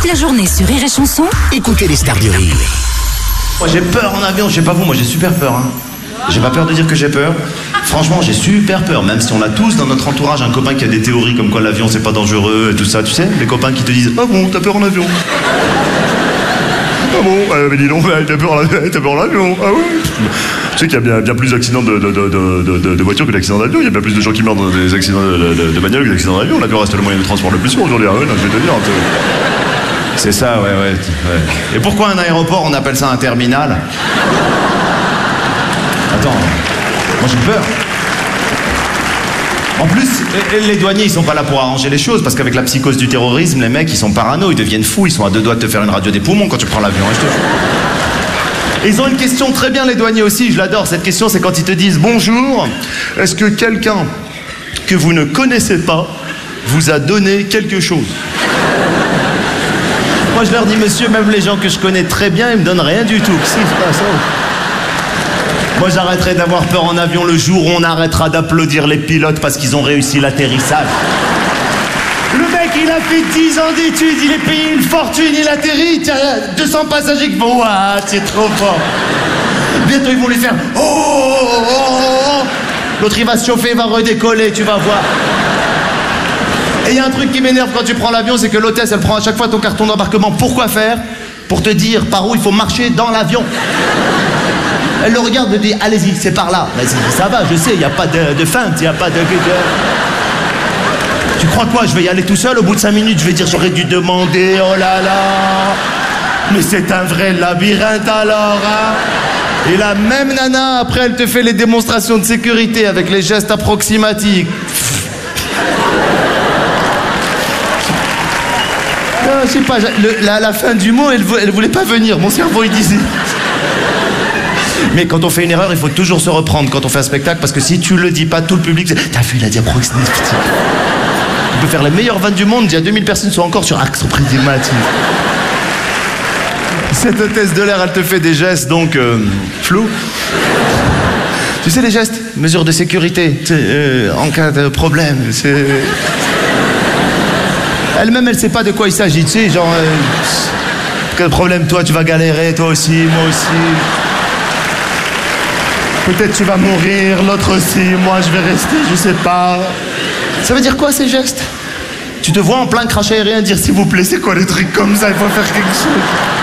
Toute la journée sur Rire et Chanson, Écoutez les stars du rire. Moi j'ai peur en avion, je sais pas vous, moi j'ai super peur. Hein. J'ai pas peur de dire que j'ai peur. Franchement, j'ai super peur, même si on a tous dans notre entourage un copain qui a des théories comme quoi l'avion c'est pas dangereux et tout ça, tu sais, les copains qui te disent ah bon, t'as peur en avion. Ah bon, mais dis donc, t'as peur en avion, ah ouais. Tu sais qu'il y a bien plus d'accidents de voitures que d'accidents d'avion. Il y a bien plus de gens qui meurent dans des accidents de bagnole que d'accidents d'avion. L'avion reste le moyen de transport le plus sûr aujourd'hui. Ah ouais, non, je vais te dire. C'est ça, ouais. Et pourquoi un aéroport, on appelle ça un terminal? Attends, moi j'ai peur. En plus, les douaniers, ils sont pas là pour arranger les choses, parce qu'avec la psychose du terrorisme, les mecs, ils sont parano, ils deviennent fous, ils sont à deux doigts de te faire une radio des poumons quand tu prends l'avion. Hein, je te jure. Et ils ont une question très bien, les douaniers aussi, je l'adore. Cette question, c'est quand ils te disent « Bonjour, est-ce que quelqu'un que vous ne connaissez pas vous a donné quelque chose ?» Moi, je leur dis « Monsieur, même les gens que je connais très bien, ils me donnent rien du tout. Qu'est-ce qui se passe ? Moi, j'arrêterai d'avoir peur en avion le jour où on arrêtera d'applaudir les pilotes parce qu'ils ont réussi l'atterrissage. Le mec, il a fait 10 ans d'études, il est payé une fortune, il atterrit, 200 passagers qui vont « Ouah, c'est trop fort !» Bientôt, ils vont lui faire « Oh !» L'autre, il va se chauffer, il va redécoller, tu vas voir. Et il y a un truc qui m'énerve quand tu prends l'avion, c'est que l'hôtesse, elle prend à chaque fois ton carton d'embarquement. Pourquoi faire? Pour te dire par où il faut marcher dans l'avion. Elle le regarde et dit, allez-y, c'est par là. Vas-y, ça va, je sais, il n'y a pas de feinte, il n'y a pas de... Tu crois quoi, je vais y aller tout seul? Au bout de 5 minutes, je vais dire, j'aurais dû demander, oh là là. Mais c'est un vrai labyrinthe alors, hein. Et la même nana, après, elle te fait les démonstrations de sécurité avec les gestes approximatifs. Non, je sais pas, la fin du mot, elle voulait pas venir. Mon cerveau, il disait... Mais quand on fait une erreur, il faut toujours se reprendre quand on fait un spectacle, parce que si tu le dis pas, tout le public dit « T'as vu, il a dit approximatif ». On peut faire les meilleures vannes du monde, il y a 2000 personnes qui sont encore sur axe approximatif. Cette hôtesse de l'air, elle te fait des gestes, donc, flous. Tu sais, les gestes, mesures de sécurité, en cas de problème, c'est... Elle-même, elle sait pas de quoi il s'agit, tu sais, genre... quel problème, toi, tu vas galérer, toi aussi, moi aussi... Peut-être tu vas mourir, l'autre aussi, moi je vais rester, je sais pas. Ça veut dire quoi ces gestes? Tu te vois en plein crash aérien dire s'il vous plaît, c'est quoi les trucs comme ça, il faut faire quelque chose.